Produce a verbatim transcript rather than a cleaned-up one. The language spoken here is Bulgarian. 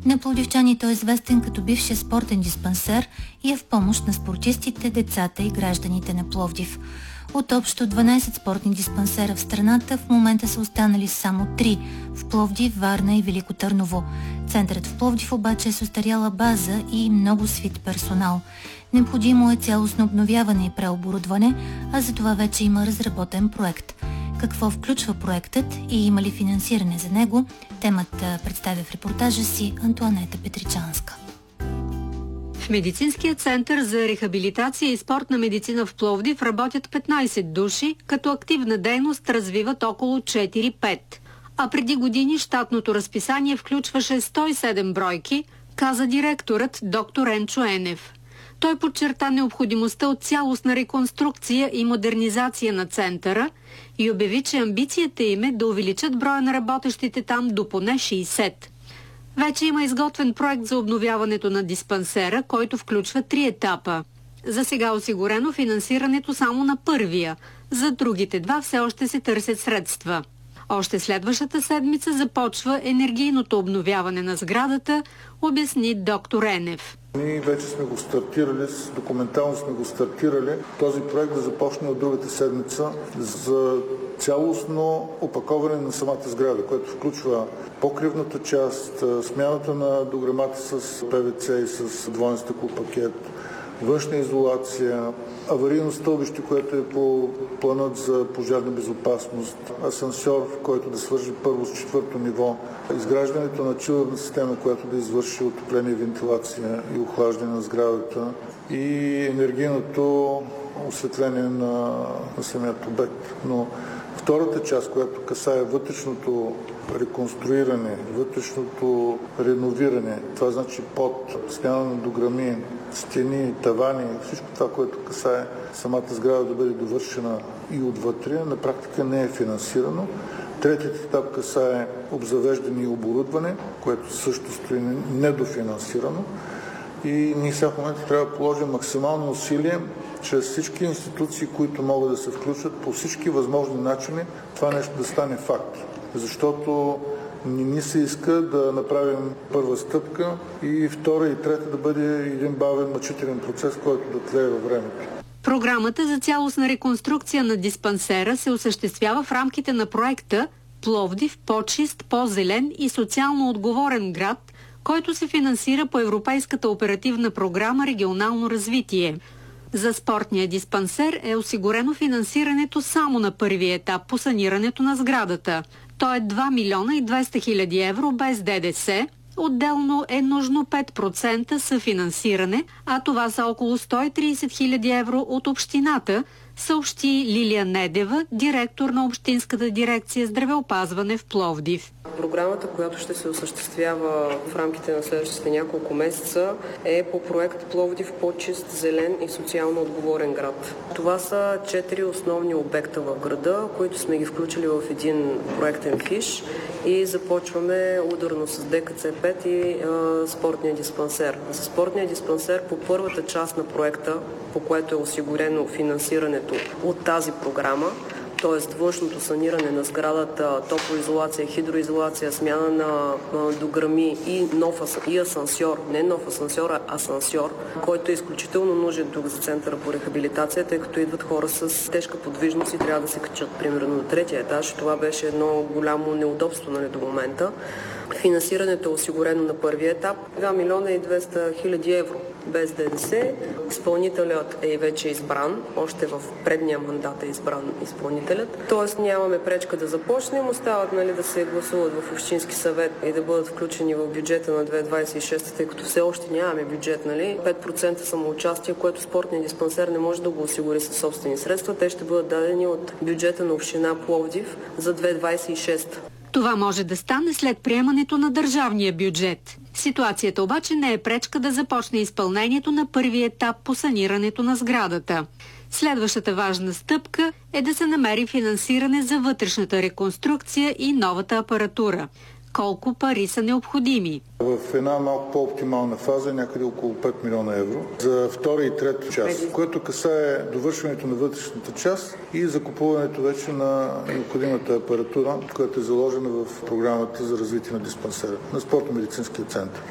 На пловдивчани той е известен като бившия спортен диспансер и е в помощ на спортистите, децата и гражданите на Пловдив. От общо дванайсет спортни диспансера в страната в момента са останали само три – в Пловдив, Варна и Велико Търново. Центърът в Пловдив обаче е с остаряла база и много свит персонал. Необходимо е цялостно обновяване и преоборудване, а за това вече има разработен проект. Какво включва проектът и има ли финансиране за него, темата представя в репортажа си Антоанета Петричанска. В Медицинския център за рехабилитация и спортна медицина в Пловдив работят петнайсет души, като активна дейност развиват около четири-пет. А преди години щатното разписание включваше сто и седем бройки, каза директорът доктор Енчо Енев. Той подчерта необходимостта от цялостна реконструкция и модернизация на центъра и обяви, че амбицията им е да увеличат броя на работещите там до поне шейсет. Вече има изготвен проект за обновяването на диспансера, който включва три етапа. За сега осигурено финансирането само на първия, за другите два все още се търсят средства. Още следващата седмица започва енергийното обновяване на сградата, обясни доктор Енев. Ние вече сме го стартирали, документално сме го стартирали. Този проект да започне от другата седмица за цялостно опаковане на самата сграда, което включва покривната част, смяната на дограмата с Пе Ви Це и с двоен стъклопакет, външна изолация, аварийно стълбище, което е по планът за пожарна безопасност, асансьор, който да свържи първо с четвърто ниво, изграждането на чилърна система, която да извърши отопление, вентилация и охлаждане на сградата и енергийното осветление на, на самият обект. Но втората част, която касае вътрешното реконструиране, вътрешното реновиране, това значи под смяна на дограми, стени, тавани, всичко това, което касае самата сграда да бъде довършена и отвътре, на практика не е финансирано. Третият етап касае обзавеждане и оборудване, което също стои недофинансирано. И ние сега в момента трябва да положим максимално усилие чрез всички институции, които могат да се включат по всички възможни начини, това нещо да стане факт. Защото не ни се иска да направим първа стъпка и втора и трета да бъде един бавен, мъчителен процес, който да тлее във времето. Програмата за цялостна реконструкция на диспансера се осъществява в рамките на проекта Пловдив по-чист, по-зелен и социално отговорен град, който се финансира по Европейската оперативна програма Регионално развитие. За спортния диспансер е осигурено финансирането само на първия етап по санирането на сградата. То е два милиона и двеста хиляди евро без Де Де Се. Отделно е нужно пет процента съфинансиране, а това са около сто и трийсет хиляди евро от общината, съобщи Лилия Недева, директор на Общинската дирекция здравеопазване в Пловдив. Програмата, която ще се осъществява в рамките на следващите няколко месеца, е по проект Пловдив по-чист, зелен и социално отговорен град. Това са четири основни обекта в града, които сме ги включили в един проектен фиш и започваме ударно с Де Ка Це пет и а, спортния диспансер. За спортния диспансер по първата част на проекта, по което е осигурено финансирането от тази програма, т.е. външното саниране на сградата, топлоизолация, хидроизолация, смяна на дограми и нов и асансьор, не нов асансьор, а асансьор, който е изключително нужен тук за Центъра по рехабилитация, тъй като идват хора с тежка подвижност и трябва да се качат примерно на третия етаж. Това беше едно голямо неудобство, нали, до момента. Финансирането е осигурено на първия етап два милиона и двеста хиляди евро без Де Де Се. Изпълнителят е вече избран, още в предния мандат е избран изпълнителят. Тоест нямаме пречка да започнем, остават, нали, да се гласуват в Общински съвет и да бъдат включени в бюджета на две хиляди двадесет и шеста, тъй като все още нямаме бюджет, нали? пет процента самоучастие, което спортният диспансер не може да го осигури със собствени средства. Те ще бъдат дадени от бюджета на община Пловдив за две хиляди двадесет и шеста. Това може да стане след приемането на държавния бюджет. Ситуацията обаче не е пречка да започне изпълнението на първи етап по санирането на сградата. Следващата важна стъпка е да се намери финансиране за вътрешната реконструкция и новата апаратура. Колко пари са необходими? В една малко по-оптимална фаза някъде около пет милиона евро за втора и трета част, което касае довършването на вътрешната част и закупуването вече на необходимата апаратура, която е заложена в програмата за развитие на диспансера на спортно-медицинския център.